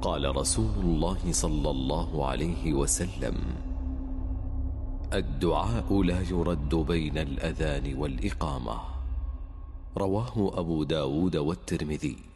قال رسول الله صلى الله عليه وسلم: الدعاء لا يرد بين الأذان والإقامة. رواه أبو داود والترمذي.